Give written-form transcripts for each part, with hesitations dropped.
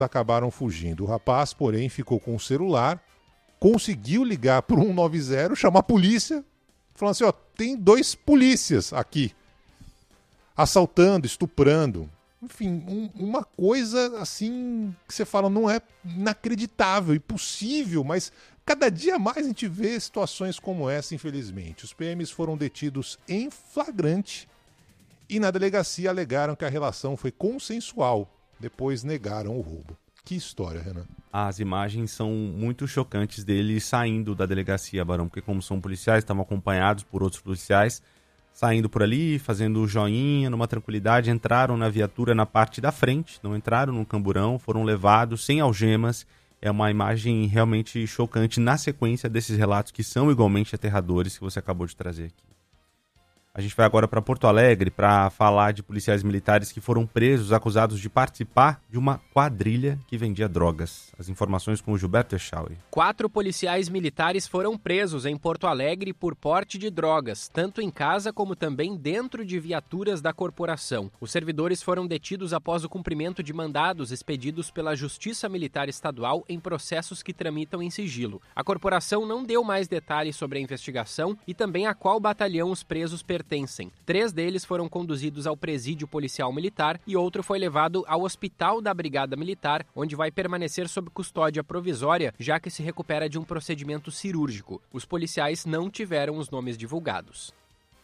acabaram fugindo. O rapaz, porém, ficou com o celular, conseguiu ligar para o 190, chamar a polícia, falando assim, ó, tem 2 polícias aqui, assaltando, estuprando. Enfim, uma coisa assim que você fala, não é inacreditável, impossível, mas cada dia mais a gente vê situações como essa, infelizmente. Os PMs foram detidos em flagrante e na delegacia alegaram que a relação foi consensual. Depois negaram o roubo. Que história, Renan. As imagens são muito chocantes deles saindo da delegacia, Barão, porque como são policiais, estavam acompanhados por outros policiais, saindo por ali, fazendo joinha, numa tranquilidade, entraram na viatura na parte da frente, não entraram no camburão, foram levados sem algemas. É uma imagem realmente chocante na sequência desses relatos que são igualmente aterradores que você acabou de trazer aqui. A gente vai agora para Porto Alegre para falar de policiais militares que foram presos acusados de participar de uma quadrilha que vendia drogas. As informações com o Gilberto Echauri. 4 policiais militares foram presos em Porto Alegre por porte de drogas, tanto em casa como também dentro de viaturas da corporação. Os servidores foram detidos após o cumprimento de mandados expedidos pela Justiça Militar Estadual em processos que tramitam em sigilo. A corporação não deu mais detalhes sobre a investigação e também a qual batalhão os presos pertencem. 3 deles foram conduzidos ao presídio policial militar e outro foi levado ao hospital da Brigada Militar, onde vai permanecer sob custódia provisória, já que se recupera de um procedimento cirúrgico. Os policiais não tiveram os nomes divulgados.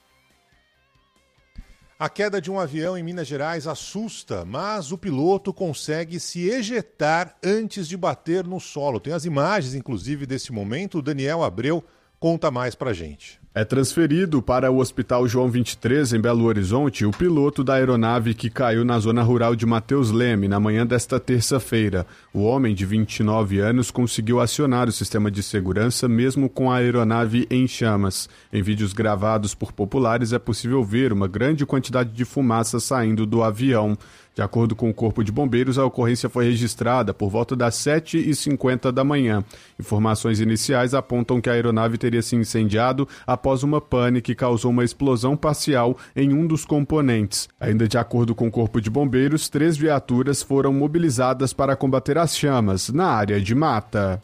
A queda de um avião em Minas Gerais assusta, mas o piloto consegue se ejetar antes de bater no solo. Tem as imagens, inclusive, desse momento. O Daniel Abreu conta mais pra gente. É transferido para o Hospital João 23, em Belo Horizonte, o piloto da aeronave que caiu na zona rural de Mateus Leme na manhã desta terça-feira. O homem, de 29 anos, conseguiu acionar o sistema de segurança mesmo com a aeronave em chamas. Em vídeos gravados por populares é possível ver uma grande quantidade de fumaça saindo do avião. De acordo com o Corpo de Bombeiros, a ocorrência foi registrada por volta das 7h50 da manhã. Informações iniciais apontam que a aeronave teria se incendiado após uma pane que causou uma explosão parcial em um dos componentes. Ainda de acordo com o Corpo de Bombeiros, 3 viaturas foram mobilizadas para combater as chamas na área de mata.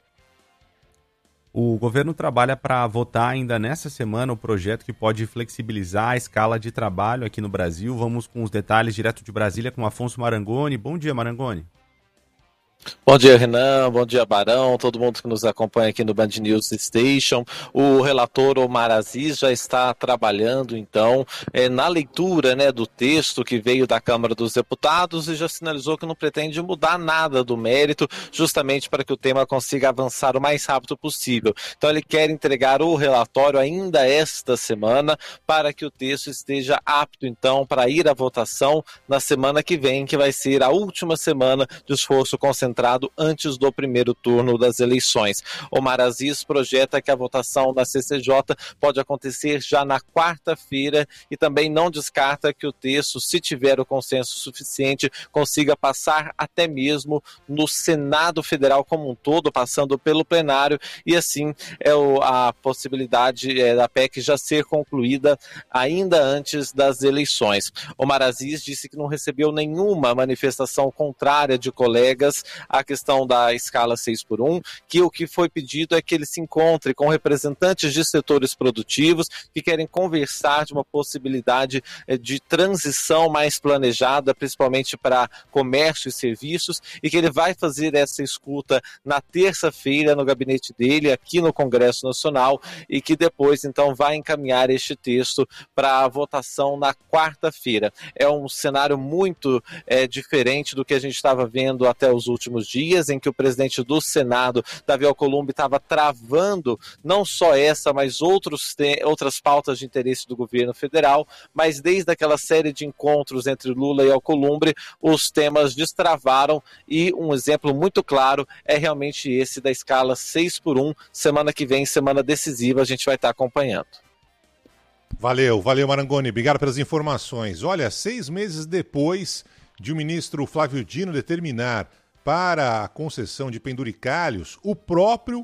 O governo trabalha para votar ainda nessa semana o projeto que pode flexibilizar a escala de trabalho aqui no Brasil. Vamos com os detalhes direto de Brasília com Afonso Marangoni. Bom dia, Marangoni. Bom dia, Renan. Bom dia, Barão. Todo mundo que nos acompanha aqui no Band News Station. O relator Omar Aziz já está trabalhando, então, na leitura, do texto que veio da Câmara dos Deputados e já sinalizou que não pretende mudar nada do mérito, justamente para que o tema consiga avançar o mais rápido possível. Então, ele quer entregar o relatório ainda esta semana para que o texto esteja apto, então, para ir à votação na semana que vem, que vai ser a última semana de esforço concentrado antes do primeiro turno das eleições. Omar Aziz projeta que a votação na CCJ pode acontecer já na quarta-feira e também não descarta que o texto, se tiver o consenso suficiente, consiga passar até mesmo no Senado Federal como um todo, passando pelo plenário, e assim a possibilidade da PEC já ser concluída ainda antes das eleições. Omar Aziz disse que não recebeu nenhuma manifestação contrária de colegas à questão da escala 6x1, que o que foi pedido é que ele se encontre com representantes de setores produtivos que querem conversar de uma possibilidade de transição mais planejada, principalmente para comércio e serviços, e que ele vai fazer essa escuta na terça-feira no gabinete dele, aqui no Congresso Nacional, e que depois, então, vai encaminhar este texto para a votação na quarta-feira. É um cenário muito diferente do que a gente estava vendo até os últimos dias, em que o presidente do Senado, Davi Alcolumbre, estava travando não só essa, mas outras pautas de interesse do governo federal, mas desde aquela série de encontros entre Lula e Alcolumbre, os temas destravaram, e um exemplo muito claro é realmente esse da escala 6x1. Semana que vem, semana decisiva, a gente vai estar acompanhando. Valeu Marangoni, obrigado pelas informações. Olha, 6 meses depois de o ministro Flávio Dino determinar para a concessão de penduricalhos, o próprio,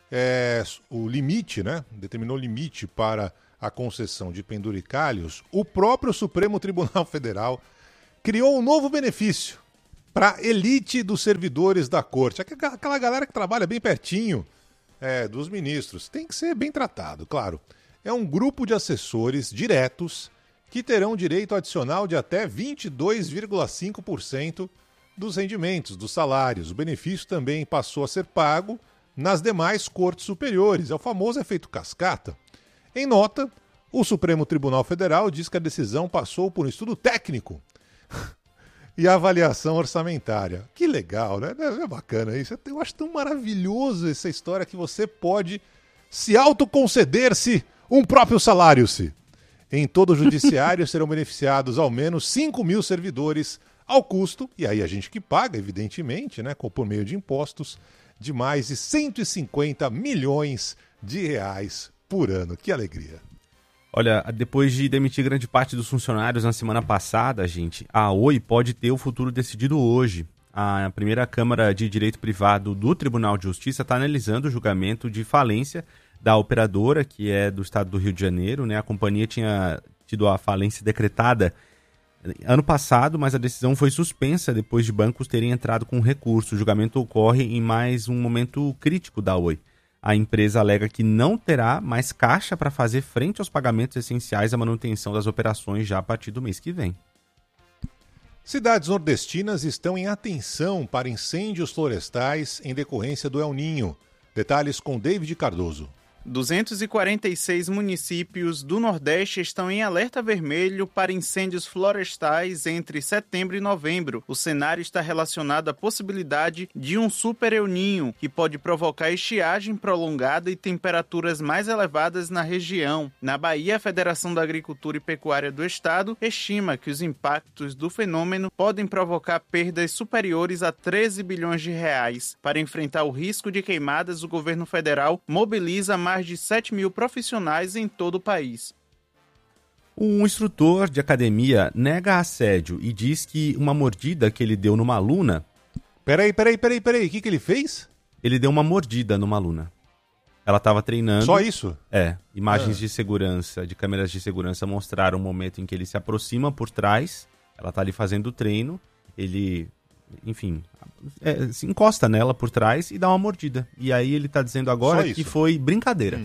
o limite, determinou limite para a concessão de penduricalhos, o próprio Supremo Tribunal Federal criou um novo benefício para a elite dos servidores da corte, aquela galera que trabalha bem pertinho dos ministros. Tem que ser bem tratado, claro. É um grupo de assessores diretos que terão direito adicional de até 22,5% dos rendimentos, dos salários. O benefício também passou a ser pago nas demais cortes superiores. É o famoso efeito cascata. Em nota, o Supremo Tribunal Federal diz que a decisão passou por um estudo técnico e avaliação orçamentária. Que legal, né? É bacana isso. Eu acho tão maravilhoso essa história que você pode se autoconceder-se um próprio salário-se. Em todo o judiciário serão beneficiados ao menos 5 mil servidores ao custo, e aí a gente que paga, evidentemente, né, por meio de impostos, de mais de 150 milhões de reais por ano. Que alegria. Olha, depois de demitir grande parte dos funcionários na semana passada, gente, a Oi pode ter o futuro decidido hoje. A primeira Câmara de Direito Privado do Tribunal de Justiça está analisando o julgamento de falência da operadora, que é do estado do Rio de Janeiro, né? A companhia tinha tido a falência decretada ano passado, mas a decisão foi suspensa depois de bancos terem entrado com recurso. O julgamento ocorre em mais um momento crítico da Oi. A empresa alega que não terá mais caixa para fazer frente aos pagamentos essenciais à manutenção das operações já a partir do mês que vem. Cidades nordestinas estão em atenção para incêndios florestais em decorrência do El Niño. Detalhes com David Cardoso. 246 municípios do Nordeste estão em alerta vermelho para incêndios florestais entre setembro e novembro. O cenário está relacionado à possibilidade de um super El Niño, que pode provocar estiagem prolongada e temperaturas mais elevadas na região. Na Bahia, a Federação da Agricultura e Pecuária do Estado estima que os impactos do fenômeno podem provocar perdas superiores a 13 bilhões de reais. Para enfrentar o risco de queimadas, o governo federal mobiliza mais de 7 mil profissionais em todo o país. Um instrutor de academia nega assédio e diz que uma mordida que ele deu numa aluna... Peraí, o que ele fez? Ele deu uma mordida numa aluna. Ela estava treinando... Só isso? Imagens de segurança, de câmeras de segurança mostraram o momento em que ele se aproxima por trás, ela está ali fazendo o treino, ele... Enfim, se encosta nela por trás e dá uma mordida. E aí ele tá dizendo agora que foi brincadeira.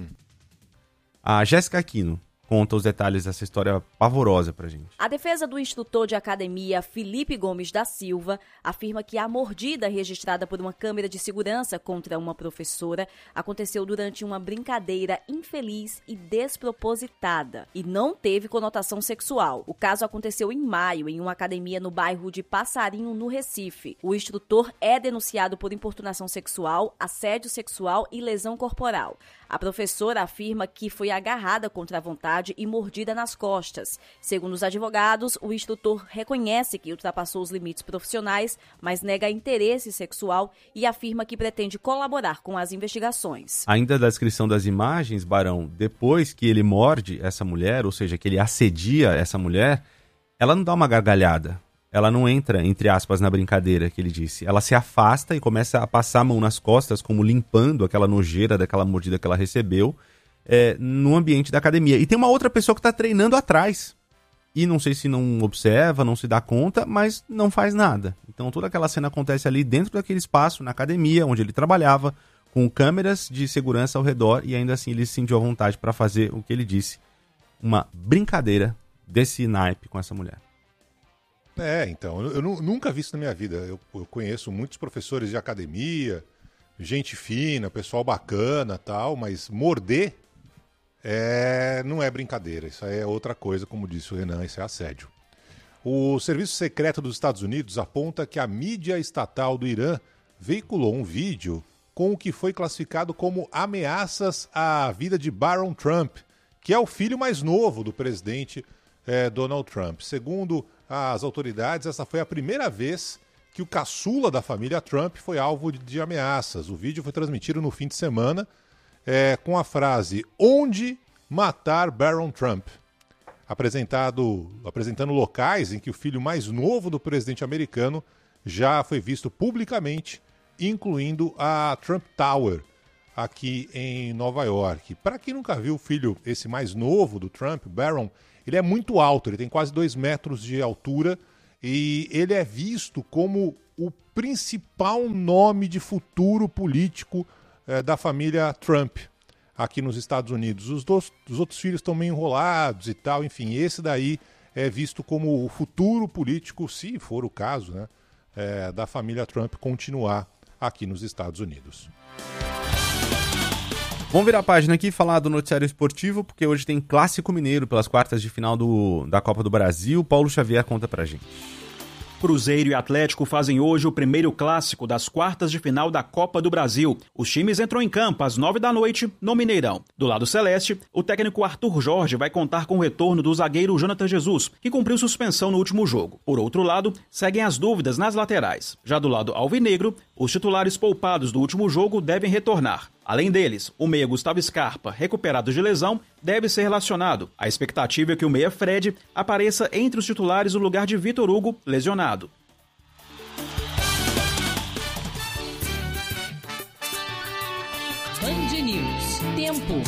A Jéssica Aquino conta os detalhes dessa história pavorosa pra gente. A defesa do instrutor de academia Felipe Gomes da Silva afirma que a mordida registrada por uma câmera de segurança contra uma professora aconteceu durante uma brincadeira infeliz e despropositada e não teve conotação sexual. O caso aconteceu em maio em uma academia no bairro de Passarinho, no Recife. O instrutor é denunciado por importunação sexual, assédio sexual e lesão corporal. A professora afirma que foi agarrada contra a vontade e mordida nas costas. Segundo os advogados, o instrutor reconhece que ultrapassou os limites profissionais, mas nega interesse sexual e afirma que pretende colaborar com as investigações. Ainda da descrição das imagens, Barão, depois que ele morde essa mulher, ou seja, que ele assedia essa mulher, ela não dá uma gargalhada. Ela não entra, entre aspas, na brincadeira que ele disse. Ela se afasta e começa a passar a mão nas costas, como limpando aquela nojeira daquela mordida que ela recebeu, no ambiente da academia. E tem uma outra pessoa que está treinando atrás. E não sei se não observa, não se dá conta, mas não faz nada. Então toda aquela cena acontece ali dentro daquele espaço, na academia, onde ele trabalhava, com câmeras de segurança ao redor, e ainda assim ele se sentiu à vontade para fazer o que ele disse. Uma brincadeira desse naipe com essa mulher. Então, eu nunca vi isso na minha vida. Eu conheço muitos professores de academia, gente fina, pessoal bacana tal, mas morder não é brincadeira. Isso aí é outra coisa, como disse o Renan, isso é assédio. O Serviço Secreto dos Estados Unidos aponta que a mídia estatal do Irã veiculou um vídeo com o que foi classificado como ameaças à vida de Barron Trump, que é o filho mais novo do presidente Donald Trump. Segundo as autoridades, essa foi a primeira vez que o caçula da família Trump foi alvo de ameaças. O vídeo foi transmitido no fim de semana com a frase "Onde matar Barron Trump?", apresentando locais em que o filho mais novo do presidente americano já foi visto publicamente, incluindo a Trump Tower, aqui em Nova York. Para quem nunca viu o filho, esse mais novo do Trump, Barron, ele é muito alto, ele tem quase 2 metros de altura, e ele é visto como o principal nome de futuro político da família Trump aqui nos Estados Unidos. Os outros filhos estão meio enrolados e tal, enfim, esse daí é visto como o futuro político, se for o caso, né, da família Trump continuar aqui nos Estados Unidos. Vamos virar a página aqui e falar do noticiário esportivo, porque hoje tem Clássico Mineiro pelas quartas de final da Copa do Brasil. Paulo Xavier conta pra gente. Cruzeiro e Atlético fazem hoje o primeiro clássico das quartas de final da Copa do Brasil. Os times entram em campo às 9h no Mineirão. Do lado celeste, o técnico Arthur Jorge vai contar com o retorno do zagueiro Jonathan Jesus, que cumpriu suspensão no último jogo. Por outro lado, seguem as dúvidas nas laterais. Já do lado alvinegro, os titulares poupados do último jogo devem retornar. Além deles, o meia Gustavo Scarpa, recuperado de lesão, deve ser relacionado. A expectativa é que o meia Fred apareça entre os titulares no lugar de Vitor Hugo, lesionado. Band News. Tempo.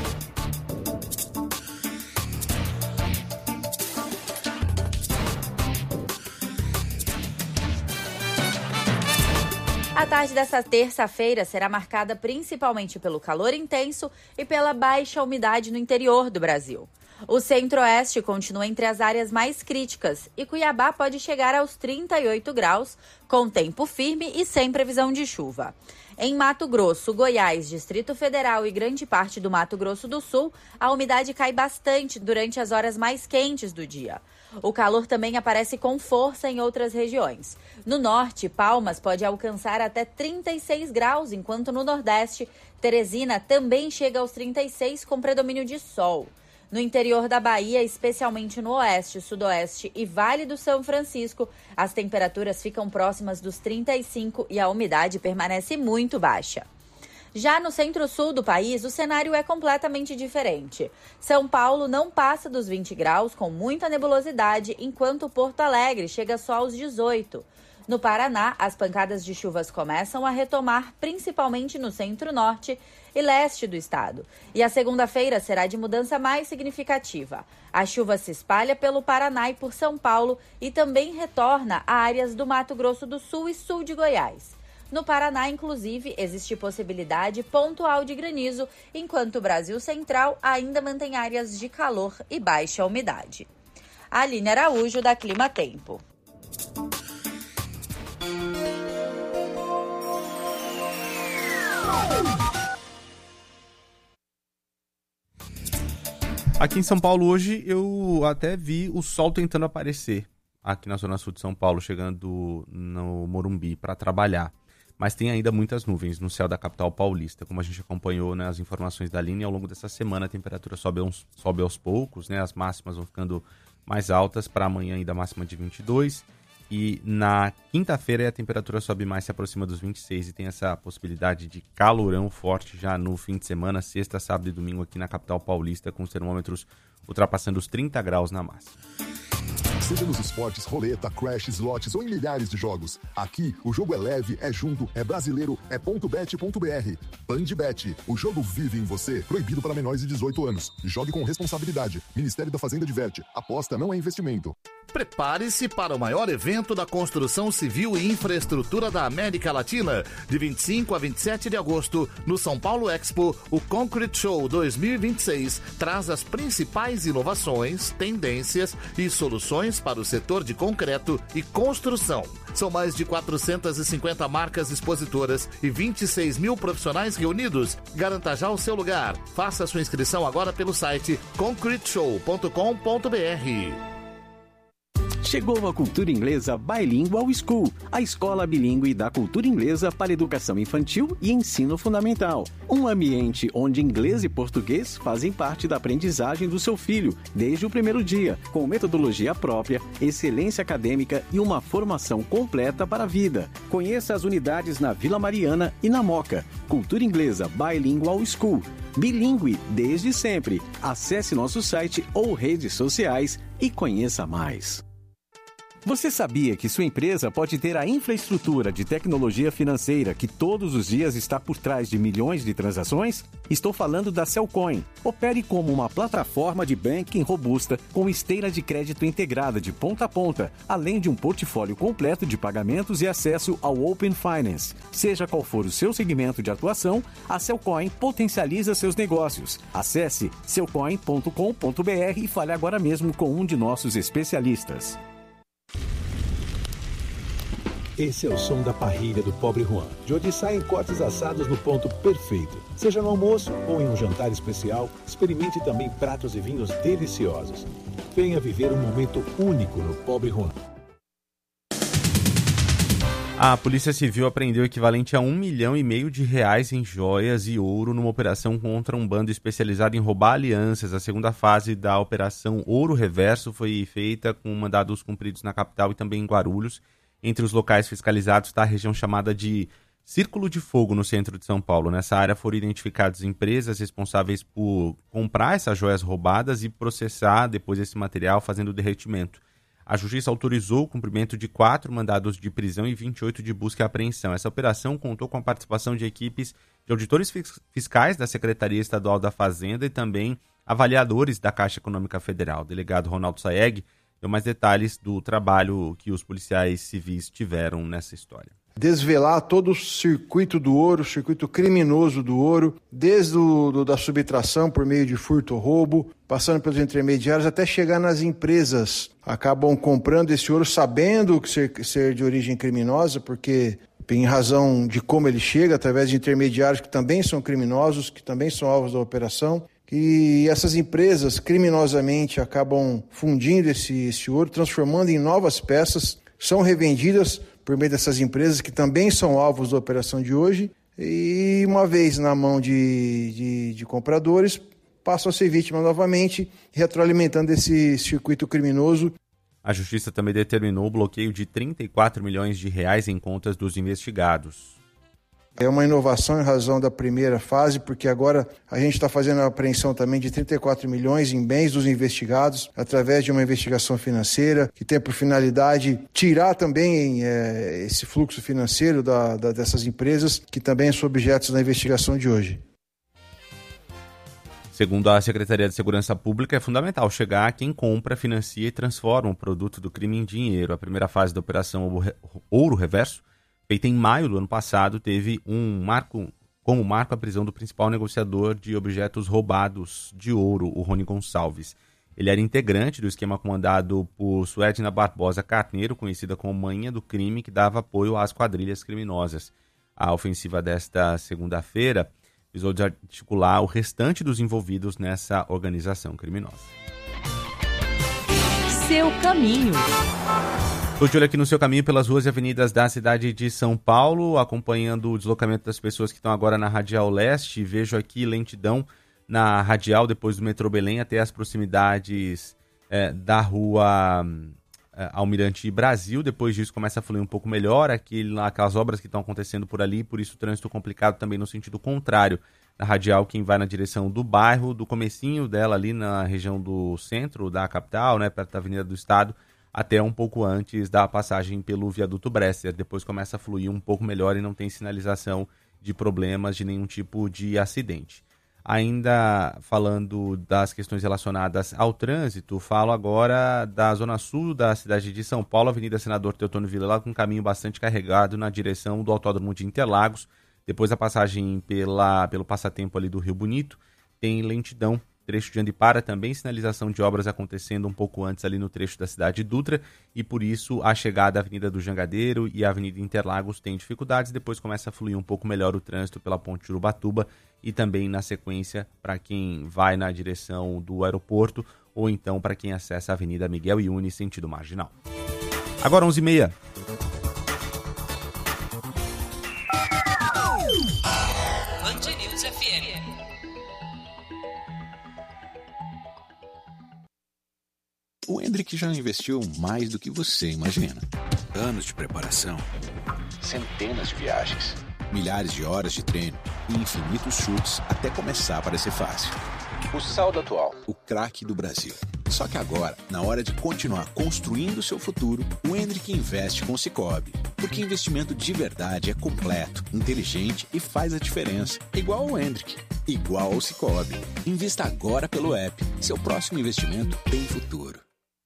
A tarde desta terça-feira será marcada principalmente pelo calor intenso e pela baixa umidade no interior do Brasil. O centro-oeste continua entre as áreas mais críticas e Cuiabá pode chegar aos 38 graus, com tempo firme e sem previsão de chuva. Em Mato Grosso, Goiás, Distrito Federal e grande parte do Mato Grosso do Sul, a umidade cai bastante durante as horas mais quentes do dia. O calor também aparece com força em outras regiões. No norte, Palmas pode alcançar até 36 graus, enquanto no nordeste, Teresina também chega aos 36 com predomínio de sol. No interior da Bahia, especialmente no oeste, sudoeste e Vale do São Francisco, as temperaturas ficam próximas dos 35 e a umidade permanece muito baixa. Já no centro-sul do país, o cenário é completamente diferente. São Paulo não passa dos 20 graus, com muita nebulosidade, enquanto Porto Alegre chega só aos 18. No Paraná, as pancadas de chuvas começam a retomar, principalmente no centro-norte e leste do estado. E a segunda-feira será de mudança mais significativa. A chuva se espalha pelo Paraná e por São Paulo e também retorna a áreas do Mato Grosso do Sul e sul de Goiás. No Paraná, inclusive, existe possibilidade pontual de granizo, enquanto o Brasil Central ainda mantém áreas de calor e baixa umidade. Aline Araújo, da Clima Tempo. Aqui em São Paulo hoje eu até vi o sol tentando aparecer aqui na zona sul de São Paulo, chegando no Morumbi para trabalhar. Mas tem ainda muitas nuvens no céu da capital paulista, como a gente acompanhou, né, as informações da linha. Ao longo dessa semana a temperatura sobe aos poucos, né, as máximas vão ficando mais altas, para amanhã ainda máxima de 22. E na quinta-feira a temperatura sobe mais, se aproxima dos 26 e tem essa possibilidade de calorão forte já no fim de semana, sexta, sábado e domingo aqui na capital paulista, com os termômetros ultrapassando os 30 graus na máxima. Seja nos esportes, roleta, crash, slots ou em milhares de jogos. Aqui, o jogo é leve, é junto, é brasileiro, é .bet.br. Bandbet, o jogo vive em você. Proibido para menores de 18 anos. Jogue com responsabilidade. Ministério da Fazenda diverte. Aposta não é investimento. Prepare-se para o maior evento da construção civil e infraestrutura da América Latina. De 25 a 27 de agosto, no São Paulo Expo, o Concrete Show 2026 traz as principais inovações, tendências e soluções para o setor de concreto e construção. São mais de 450 marcas expositoras e 26 mil profissionais reunidos. Garanta já o seu lugar. Faça sua inscrição agora pelo site concreteshow.com.br. Chegou a Cultura Inglesa Bilingual School, a escola bilíngue da cultura inglesa para educação infantil e ensino fundamental. Um ambiente onde inglês e português fazem parte da aprendizagem do seu filho desde o primeiro dia, com metodologia própria, excelência acadêmica e uma formação completa para a vida. Conheça as unidades na Vila Mariana e na Moca. Cultura Inglesa Bilingual School. Bilíngue desde sempre. Acesse nosso site ou redes sociais e conheça mais. Você sabia que sua empresa pode ter a infraestrutura de tecnologia financeira que todos os dias está por trás de milhões de transações? Estou falando da Cellcoin. Opere como uma plataforma de banking robusta com esteira de crédito integrada de ponta a ponta, além de um portfólio completo de pagamentos e acesso ao Open Finance. Seja qual for o seu segmento de atuação, a Cellcoin potencializa seus negócios. Acesse cellcoin.com.br e fale agora mesmo com um de nossos especialistas. Esse é o som da parrilha do Pobre Juan, de onde saem cortes assados no ponto perfeito. Seja no almoço ou em um jantar especial, experimente também pratos e vinhos deliciosos. Venha viver um momento único no Pobre Juan. A Polícia Civil apreendeu o equivalente a R$1,5 milhão em joias e ouro numa operação contra um bando especializado em roubar alianças. A segunda fase da Operação Ouro Reverso foi feita com mandados cumpridos na capital e também em Guarulhos. Entre os locais fiscalizados está a região chamada de Círculo de Fogo, no centro de São Paulo. Nessa área foram identificadas empresas responsáveis por comprar essas joias roubadas e processar depois esse material fazendo o derretimento. A Justiça autorizou o cumprimento de 4 mandados de prisão e 28 de busca e apreensão. Essa operação contou com a participação de equipes de auditores fiscais da Secretaria Estadual da Fazenda e também avaliadores da Caixa Econômica Federal. O delegado Ronaldo Saeg deu mais detalhes do trabalho que os policiais civis tiveram nessa história. Desvelar todo o circuito do ouro, o circuito criminoso do ouro, desde da subtração por meio de furto ou roubo, passando pelos intermediários, até chegar nas empresas. Acabam comprando esse ouro sabendo que ser de origem criminosa, porque em razão de como ele chega, através de intermediários que também são criminosos, que também são alvos da operação. E essas empresas criminosamente acabam fundindo esse ouro, transformando em novas peças, são revendidas por meio dessas empresas que também são alvos da operação de hoje e, uma vez na mão de compradores, passam a ser vítimas novamente, retroalimentando esse circuito criminoso. A Justiça também determinou o bloqueio de R$34 milhões em contas dos investigados. É uma inovação em razão da primeira fase, porque agora a gente está fazendo a apreensão também de 34 milhões em bens dos investigados, através de uma investigação financeira, que tem por finalidade tirar também esse fluxo financeiro dessas empresas, que também são objetos da investigação de hoje. Segundo a Secretaria de Segurança Pública, é fundamental chegar a quem compra, financia e transforma o produto do crime em dinheiro. A primeira fase da Operação Ouro Reverso, feita em maio do ano passado, teve como marco a prisão do principal negociador de objetos roubados de ouro, o Rony Gonçalves. Ele era integrante do esquema comandado por Suedna Barbosa Carneiro, conhecida como Manha do Crime, que dava apoio às quadrilhas criminosas. A ofensiva desta segunda-feira visou desarticular o restante dos envolvidos nessa organização criminosa. Seu caminho. Estou de olho aqui no seu caminho pelas ruas e avenidas da cidade de São Paulo, acompanhando o deslocamento das pessoas que estão agora na Radial Leste. Vejo aqui lentidão na Radial, depois do metrô Belém, até as proximidades da rua Almirante Brasil. Depois disso começa a fluir um pouco melhor. Aquelas obras que estão acontecendo por ali, por isso o trânsito complicado também no sentido contrário. Na Radial, quem vai na direção do bairro, do comecinho dela ali na região do centro da capital, né, perto da Avenida do Estado, até um pouco antes da passagem pelo viaduto Bresser. Depois começa a fluir um pouco melhor e não tem sinalização de problemas de nenhum tipo de acidente. Ainda falando das questões relacionadas ao trânsito, falo agora da zona sul da cidade de São Paulo, Avenida Senador Teotônio Vilela, com um caminho bastante carregado na direção do Autódromo de Interlagos. Depois da passagem pelo passatempo ali do Rio Bonito, tem lentidão. Trecho de Andipara também, sinalização de obras acontecendo um pouco antes ali no trecho da cidade de Dutra, e por isso a chegada à Avenida do Jangadeiro e a Avenida Interlagos tem dificuldades. Depois começa a fluir um pouco melhor o trânsito pela Ponte Urubatuba e também na sequência para quem vai na direção do aeroporto ou então para quem acessa a Avenida Miguel Iune, sentido marginal. Agora 11h30. Band News FM. O Hendrick já investiu mais do que você imagina. Anos de preparação, centenas de viagens, milhares de horas de treino e infinitos chutes até começar a parecer fácil. O saldo atual, o craque do Brasil. Só que agora, na hora de continuar construindo o seu futuro, o Hendrick investe com o Sicoob. Porque investimento de verdade é completo, inteligente e faz a diferença. Igual ao Hendrick, igual ao Sicoob. Invista agora pelo app. Seu próximo investimento tem futuro.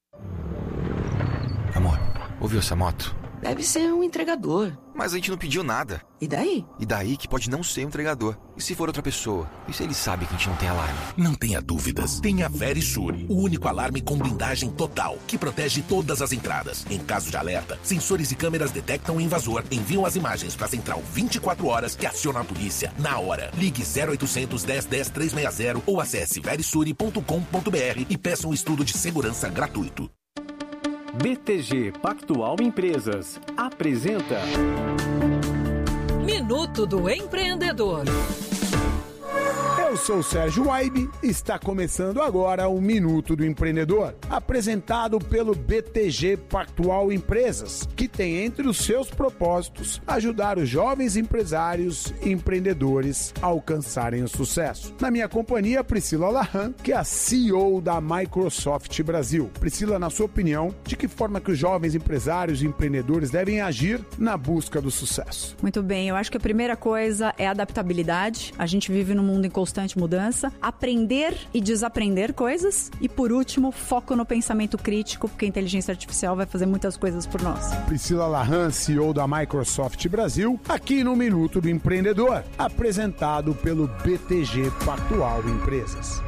Amor, ouviu essa moto? Deve ser um entregador. Mas a gente não pediu nada. E daí? E daí que pode não ser um entregador. E se for outra pessoa? E se ele sabe que a gente não tem alarme? Não tenha dúvidas. Tem a Verisure, o único alarme com blindagem total, que protege todas as entradas. Em caso de alerta, sensores e câmeras detectam o invasor, enviam as imagens para a central 24 horas que aciona a polícia na hora. Ligue 0800 10 10 360 ou acesse verisure.com.br e peça um estudo de segurança gratuito. BTG Pactual Empresas apresenta Minuto do Empreendedor. Eu sou o Sérgio Waibe e está começando agora o Minuto do Empreendedor, apresentado pelo BTG Pactual Empresas, que tem entre os seus propósitos ajudar os jovens empresários e empreendedores a alcançarem o sucesso. Na minha companhia, Priscila Lahan, que é a CEO da Microsoft Brasil. Priscila, na sua opinião, de que forma que os jovens empresários e empreendedores devem agir na busca do sucesso? Muito bem, eu acho que a primeira coisa é a adaptabilidade. A gente vive num mundo em constante mudança, aprender e desaprender coisas e, por último, foco no pensamento crítico, porque a inteligência artificial vai fazer muitas coisas por nós. Priscila Lahan, CEO da Microsoft Brasil, aqui no Minuto do Empreendedor, apresentado pelo BTG Pactual Empresas.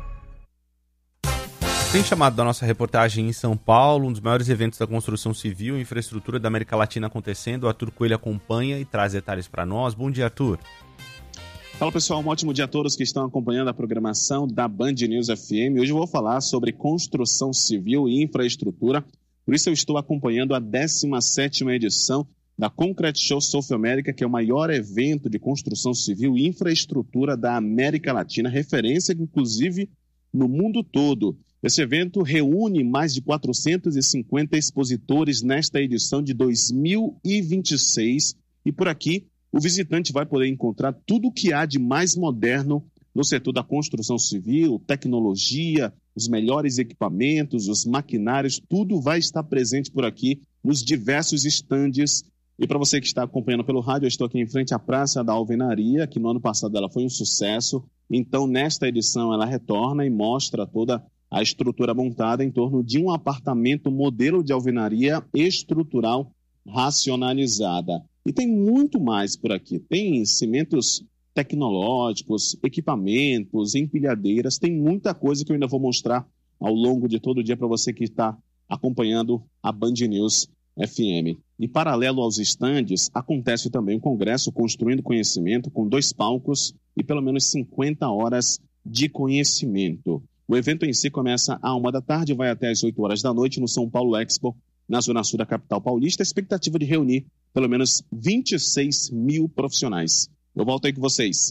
Tem chamado da nossa reportagem em São Paulo, um dos maiores eventos da construção civil e infraestrutura da América Latina acontecendo. O Arthur Coelho acompanha e traz detalhes para nós. Bom dia, Arthur. Fala pessoal, um ótimo dia a todos que estão acompanhando a programação da Band News FM. Hoje eu vou falar sobre construção civil e infraestrutura, por isso eu estou acompanhando a 17ª edição da Concrete Show South America, que é o maior evento de construção civil e infraestrutura da América Latina, referência inclusive no mundo todo. Esse evento reúne mais de 450 expositores nesta edição de 2026 e por aqui o visitante vai poder encontrar tudo o que há de mais moderno no setor da construção civil, tecnologia, os melhores equipamentos, os maquinários, tudo vai estar presente por aqui nos diversos estandes. E para você que está acompanhando pelo rádio, eu estou aqui em frente à Praça da Alvenaria, que no ano passado ela foi um sucesso. Então, nesta edição, ela retorna e mostra toda a estrutura montada em torno de um apartamento modelo de alvenaria estrutural racionalizada. E tem muito mais por aqui. Tem cimentos tecnológicos, equipamentos, empilhadeiras. Tem muita coisa que eu ainda vou mostrar ao longo de todo o dia para você que está acompanhando a Band News FM. E paralelo aos estandes, acontece também o Congresso Construindo Conhecimento, com 2 palcos e pelo menos 50 horas de conhecimento. O evento em si começa às 1 da tarde e vai até às 8 horas da noite no São Paulo Expo, na zona sul da capital paulista. A expectativa de reunir pelo menos 26 mil profissionais. Eu volto aí com vocês.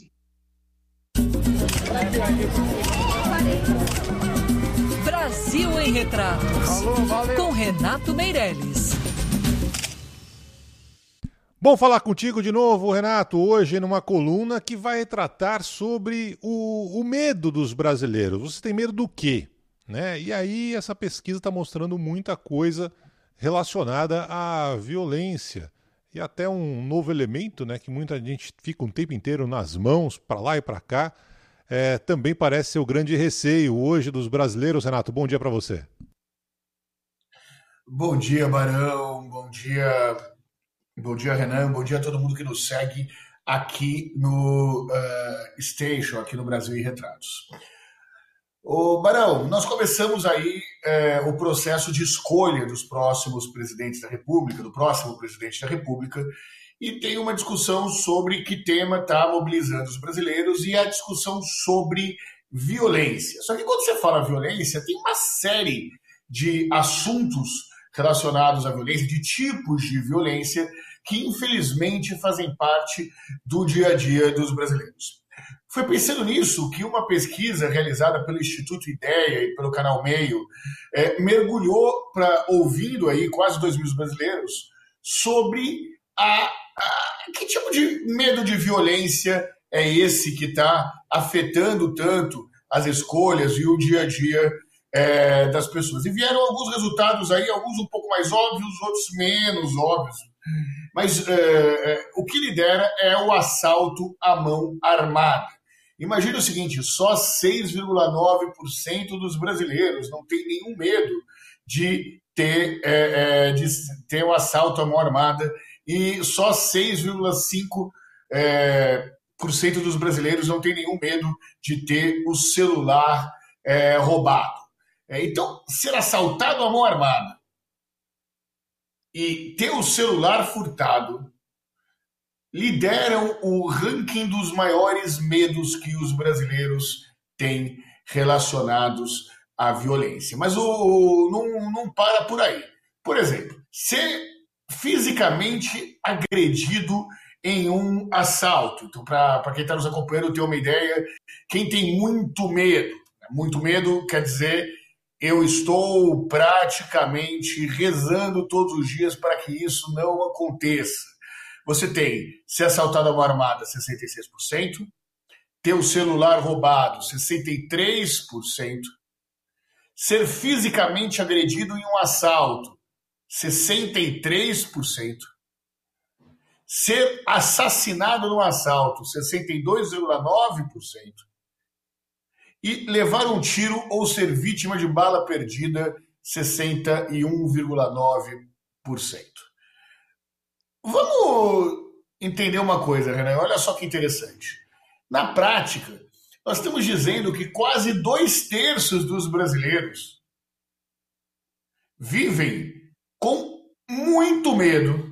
Brasil em Retratos, com Renato Meirelles. Bom falar contigo de novo, Renato, hoje numa coluna que vai tratar sobre o medo dos brasileiros. Você tem medo do quê? Né? E aí essa pesquisa está mostrando muita coisa relacionada à violência e até um novo elemento, né, que muita gente fica um tempo inteiro nas mãos, para lá e para cá, também parece ser o grande receio hoje dos brasileiros. Renato, bom dia para você. Bom dia, Barão, bom dia Renan, bom dia a todo mundo que nos segue aqui no Station, aqui no Brasil em Retratos. Ô, Barão, nós começamos aí o processo de escolha dos próximos presidentes da República, do próximo presidente da República, e tem uma discussão sobre que tema está mobilizando os brasileiros e a discussão sobre violência. Só que quando você fala violência, tem uma série de assuntos relacionados à violência, de tipos de violência, que infelizmente fazem parte do dia a dia dos brasileiros. Foi pensando nisso que uma pesquisa realizada pelo Instituto Ideia e pelo Canal Meio mergulhou ouvindo aí quase 2 mil brasileiros sobre que tipo de medo de violência é esse que está afetando tanto as escolhas e o dia a dia das pessoas. E vieram alguns resultados aí, alguns um pouco mais óbvios, outros menos óbvios. Mas o que lidera é o assalto à mão armada. Imagina o seguinte, só 6,9% dos brasileiros não tem nenhum medo de ter o assalto à mão armada e só 6,5% dos brasileiros não tem nenhum medo de ter o celular roubado. Então, ser assaltado à mão armada e ter o celular furtado lideram o ranking dos maiores medos que os brasileiros têm relacionados à violência. Mas não para por aí. Por exemplo, ser fisicamente agredido em um assalto. Então, para quem está nos acompanhando ter uma ideia, quem tem muito medo quer dizer eu estou praticamente rezando todos os dias para que isso não aconteça. Você tem ser assaltado à mão armada, 66%, ter o celular roubado, 63%, ser fisicamente agredido em um assalto, 63%, ser assassinado num assalto, 62,9%, e levar um tiro ou ser vítima de bala perdida, 61,9%. Vamos entender uma coisa, Renan. Olha só que interessante. Na prática, nós estamos dizendo que quase 2/3 dos brasileiros vivem com muito medo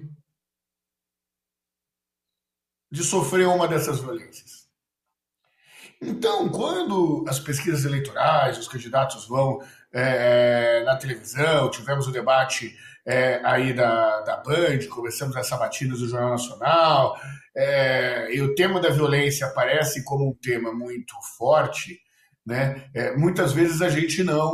de sofrer uma dessas violências. Então, quando as pesquisas eleitorais, os candidatos vão na televisão, tivemos o debate aí da Band, começamos as sabatinas do Jornal Nacional, e o tema da violência aparece como um tema muito forte, né? Muitas vezes a gente não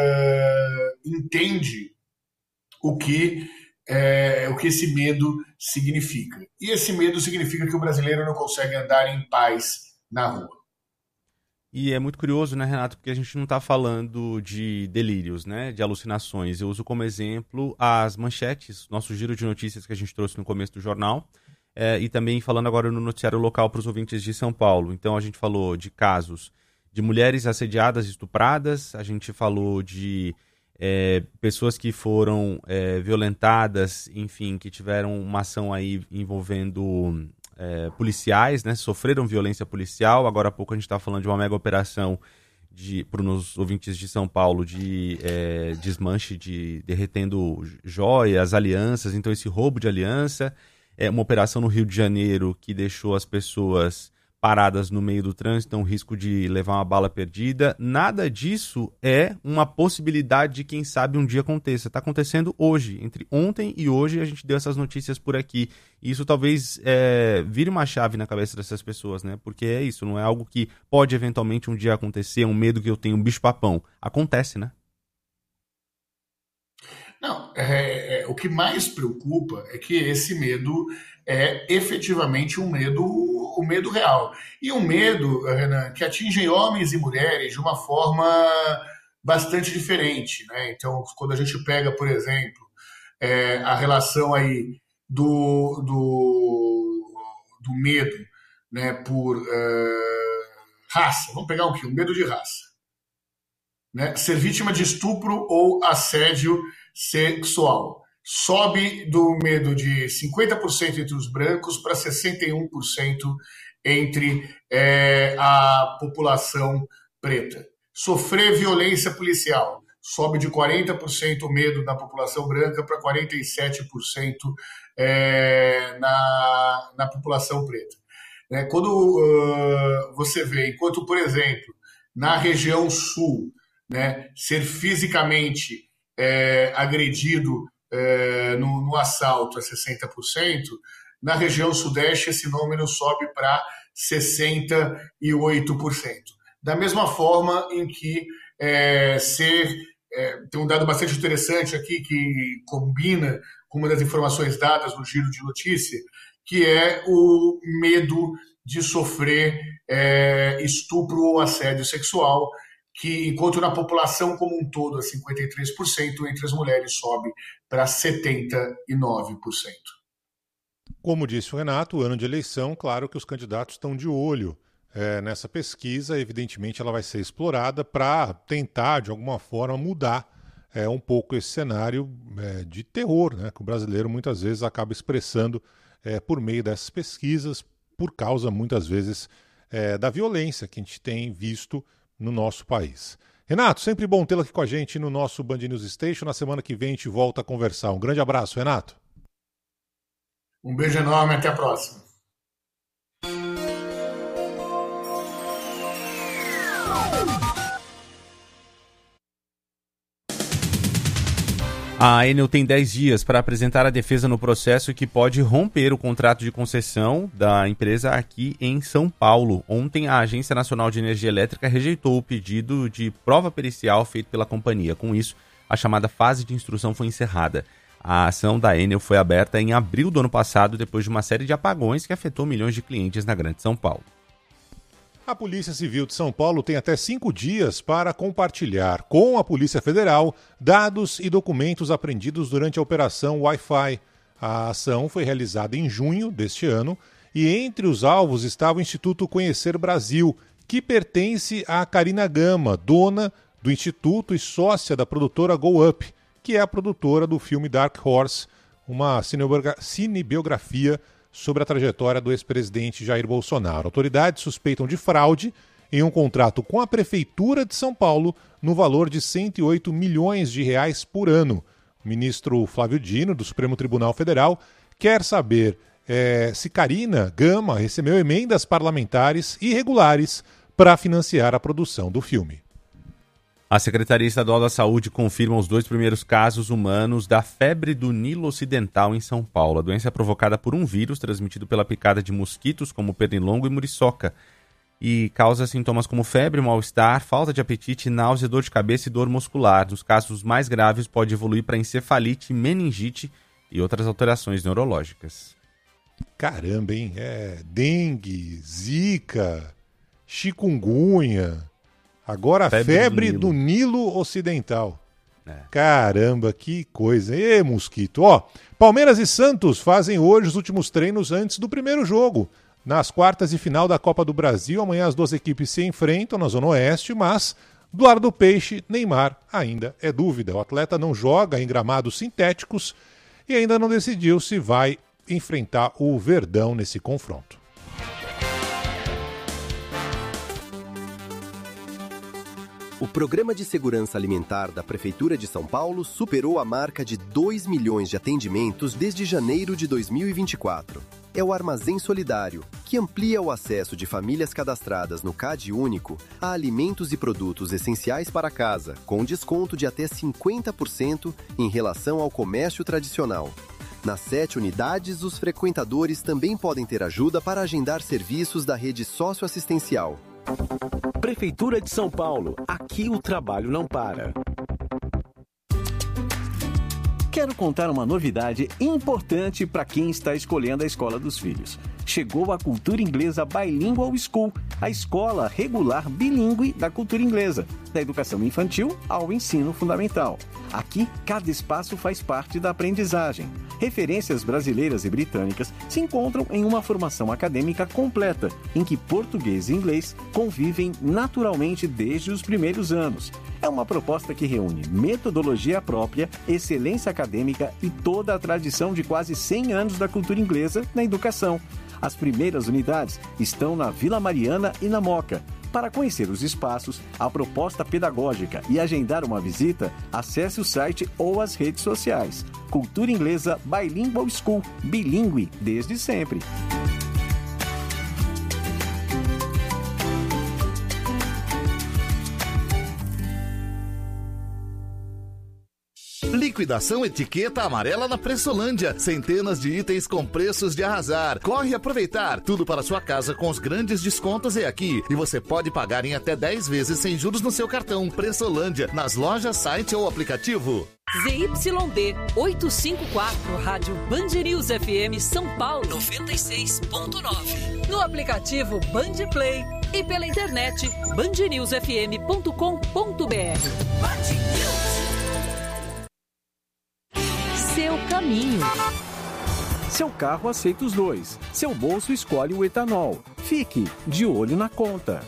entende o que esse medo significa. E esse medo significa que o brasileiro não consegue andar em paz na rua. E é muito curioso, né, Renato, porque a gente não está falando de delírios, né, de alucinações. Eu uso como exemplo as manchetes, nosso giro de notícias que a gente trouxe no começo do jornal, e também falando agora no noticiário local para os ouvintes de São Paulo. Então a gente falou de casos de mulheres assediadas e estupradas, a gente falou de pessoas que foram violentadas, enfim, que tiveram uma ação aí envolvendo policiais, né, sofreram violência policial. Agora há pouco a gente está falando de uma mega operação para os ouvintes de São Paulo de desmanche, derretendo joias, alianças, então esse roubo de aliança, uma operação no Rio de Janeiro que deixou as pessoas paradas no meio do trânsito, um risco de levar uma bala perdida. Nada disso é uma possibilidade de quem sabe um dia aconteça. Está acontecendo hoje, entre ontem e hoje a gente deu essas notícias por aqui. E isso talvez vire uma chave na cabeça dessas pessoas, né? Porque é isso, não é algo que pode eventualmente um dia acontecer, é um medo que eu tenho, um bicho-papão. Acontece, né? Não, o que mais preocupa é que esse medo é efetivamente um medo real. E um medo, Renan, que atinge homens e mulheres de uma forma bastante diferente, né? Então, quando a gente pega, por exemplo, a relação aí do medo, né, por raça, vamos pegar o quê? O medo de raça, né? Ser vítima de estupro ou assédio sexual. Sobe do medo de 50% entre os brancos para 61% entre a população preta. Sofrer violência policial. Sobe de 40% o medo na população branca para 47% na população preta. Quando você vê, enquanto, por exemplo, na região sul, né, ser fisicamente agredido no assalto é 60%, na região sudeste esse número sobe para 68%. Da mesma forma em que tem um dado bastante interessante aqui que combina com uma das informações dadas no giro de notícia, que é o medo de sofrer estupro ou assédio sexual, que enquanto na população como um todo é 53%, entre as mulheres sobe para 79%. Como disse o Renato, ano de eleição, claro que os candidatos estão de olho nessa pesquisa. Evidentemente ela vai ser explorada para tentar, de alguma forma, mudar um pouco esse cenário de terror, né, que o brasileiro muitas vezes acaba expressando por meio dessas pesquisas, por causa, muitas vezes, da violência que a gente tem visto no nosso país. Renato, sempre bom tê-lo aqui com a gente no nosso Band News Station. Na semana que vem a gente volta a conversar. Um grande abraço, Renato. Um beijo enorme, até a próxima. A Enel tem 10 dias para apresentar a defesa no processo que pode romper o contrato de concessão da empresa aqui em São Paulo. Ontem, a Agência Nacional de Energia Elétrica rejeitou o pedido de prova pericial feito pela companhia. Com isso, a chamada fase de instrução foi encerrada. A ação da Enel foi aberta em abril do ano passado, depois de uma série de apagões que afetou milhões de clientes na Grande São Paulo. A Polícia Civil de São Paulo tem até 5 dias para compartilhar com a Polícia Federal dados e documentos apreendidos durante a Operação Wi-Fi. A ação foi realizada em junho deste ano e entre os alvos estava o Instituto Conhecer Brasil, que pertence a Karina Gama, dona do Instituto e sócia da produtora Go Up, que é a produtora do filme Dark Horse, uma cinebiografia sobre a trajetória do ex-presidente Jair Bolsonaro. Autoridades suspeitam de fraude em um contrato com a Prefeitura de São Paulo no valor de 108 milhões de reais por ano. O ministro Flávio Dino, do Supremo Tribunal Federal, quer saber se Karina Gama recebeu emendas parlamentares irregulares para financiar a produção do filme. A Secretaria Estadual da Saúde confirma os 2 primeiros casos humanos da febre do Nilo Ocidental em São Paulo. A doença é provocada por um vírus transmitido pela picada de mosquitos como pernilongo e muriçoca e causa sintomas como febre, mal-estar, falta de apetite, náusea, dor de cabeça e dor muscular. Nos casos mais graves pode evoluir para encefalite, meningite e outras alterações neurológicas. Caramba, hein? Dengue, zika, chikungunya... Agora a febre do Nilo Ocidental. Caramba, que coisa. Ê, mosquito. Palmeiras e Santos fazem hoje os últimos treinos antes do primeiro jogo. Nas quartas de final da Copa do Brasil, amanhã as duas equipes se enfrentam na Zona Oeste, mas do lado do Peixe, Neymar ainda é dúvida. O atleta não joga em gramados sintéticos e ainda não decidiu se vai enfrentar o Verdão nesse confronto. O Programa de Segurança Alimentar da Prefeitura de São Paulo superou a marca de 2 milhões de atendimentos desde janeiro de 2024. É o Armazém Solidário, que amplia o acesso de famílias cadastradas no CAD Único a alimentos e produtos essenciais para casa, com desconto de até 50% em relação ao comércio tradicional. Nas 7 unidades, os frequentadores também podem ter ajuda para agendar serviços da rede socioassistencial. Prefeitura de São Paulo. Aqui o trabalho não para. Quero contar uma novidade importante para quem está escolhendo a escola dos filhos. Chegou a Cultura Inglesa Bilingual School, a escola regular bilíngue da cultura inglesa, da educação infantil ao ensino fundamental. Aqui, cada espaço faz parte da aprendizagem. Referências brasileiras e britânicas se encontram em uma formação acadêmica completa, em que português e inglês convivem naturalmente desde os primeiros anos. É uma proposta que reúne metodologia própria, excelência acadêmica e toda a tradição de quase 100 anos da cultura inglesa na educação. As primeiras unidades estão na Vila Mariana e na Moca. Para conhecer os espaços, a proposta pedagógica e agendar uma visita, acesse o site ou as redes sociais. Cultura Inglesa Bilingual School, bilíngue desde sempre. Liquidação etiqueta amarela na Pressolândia. Centenas de itens com preços de arrasar. Corre aproveitar. Tudo para sua casa com os grandes descontos é aqui. E você pode pagar em até 10 vezes sem juros no seu cartão. Pressolândia, nas lojas, site ou aplicativo. ZYD 854, Rádio Band News FM São Paulo 96.9. No aplicativo Band Play, e pela internet bandnewsfm.com.br. Seu caminho. Seu carro aceita os dois. Seu bolso escolhe o etanol. Fique de olho na conta.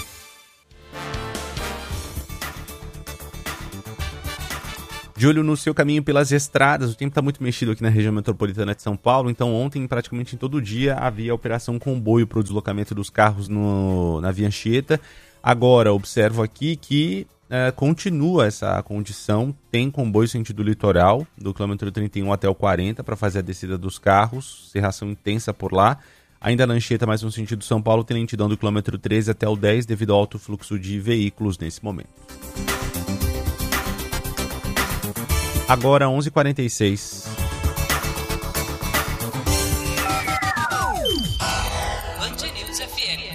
De olho no seu caminho pelas estradas, o tempo está muito mexido aqui na região metropolitana de São Paulo, então ontem, praticamente em todo dia, havia operação comboio para o deslocamento dos carros na Via Anchieta. Agora, observo aqui que continua essa condição, tem comboio sentido litoral, do quilômetro 31 até o 40, para fazer a descida dos carros, cerração intensa por lá. Ainda na Anchieta, mais no sentido São Paulo, tem lentidão do quilômetro 13 até o 10, devido ao alto fluxo de veículos nesse momento. Agora 11h46. Band News FM.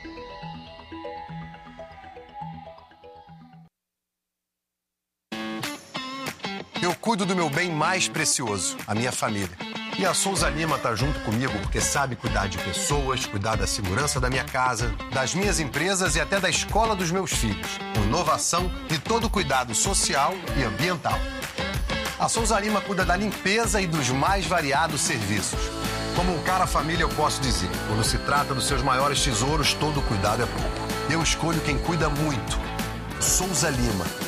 Eu cuido do meu bem mais precioso, a minha família. E a Souza Lima tá junto comigo porque sabe cuidar de pessoas, cuidar da segurança da minha casa, das minhas empresas e até da escola dos meus filhos. Com inovação e todo cuidado social e ambiental. A Souza Lima cuida da limpeza e dos mais variados serviços. Como um cara família, eu posso dizer, quando se trata dos seus maiores tesouros, todo cuidado é pouco. Eu escolho quem cuida muito. Souza Lima.